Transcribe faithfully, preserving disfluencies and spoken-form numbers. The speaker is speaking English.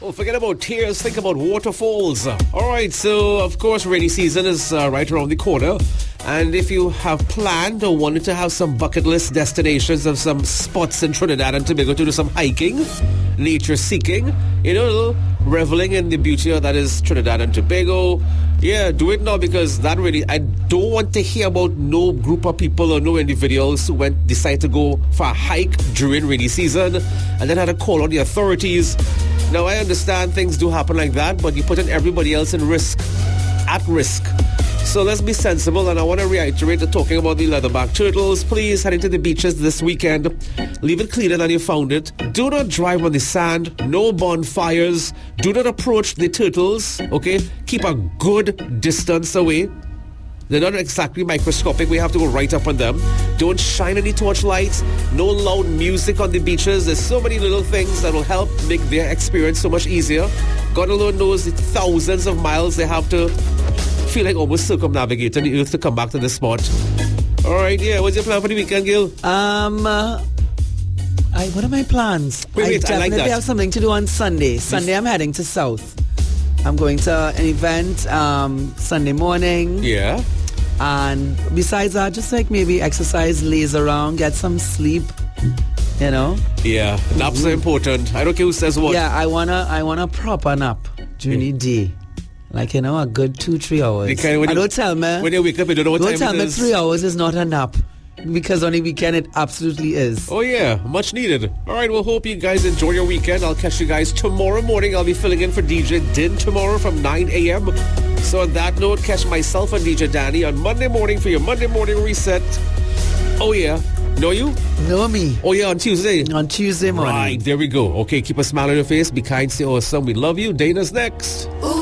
Well, forget about tears, think about waterfalls. All right, so of course rainy season is uh, right around the corner. And if you have planned or wanted to have some bucket list destinations of some spots in Trinidad and Tobago to do some hiking, nature seeking, you know, reveling in the beauty that is Trinidad and Tobago, yeah, do it now, because that really, I don't want to hear about no group of people or no individuals who went decide to go for a hike during rainy season and then had to call on the authorities. Now, I understand things do happen like that, but you're putting everybody else in risk, at risk. So let's be sensible, and I want to reiterate the talking about the leatherback turtles. Please head into the beaches this weekend. Leave it cleaner than you found it. Do not drive on the sand. No bonfires. Do not approach the turtles, okay? Keep a good distance away. They're not exactly microscopic. We have to go right up on them. Don't shine any torch lights. No loud music on the beaches. There's so many little things that will help make their experience so much easier. God alone knows the thousands of miles they have to feel like almost circumnavigating the earth to come back to this spot. All right, yeah. What's your plan for the weekend, Gil? Um, uh, I, what are my plans? Wait, wait, I I definitely like that. have something to do on Sunday. Sunday, I'm heading to South. I'm going to an event um, Sunday morning. Yeah. And besides that, just like maybe exercise, laze around, get some sleep. You know? Yeah, naps are important. I don't care who says what. Yeah, I wanna, I want a proper nap during the day. Like, you know, a good two, three hours. Kind of, I you, don't tell me. When you wake up, you don't know what don't time tell it me is. three hours is not a nap. Because on the weekend, it absolutely is. Oh, yeah. Much needed. All right, well, hope you guys enjoy your weekend. I'll catch you guys tomorrow morning. I'll be filling in for D J Din tomorrow from nine a.m. So on that note, catch myself and D J Danny on Monday morning for your Monday morning reset. Oh, yeah. Know you? Know me. Oh, yeah, on Tuesday. On Tuesday morning. Right, there we go. Okay, keep a smile on your face. Be kind, stay awesome. We love you. Dana's next.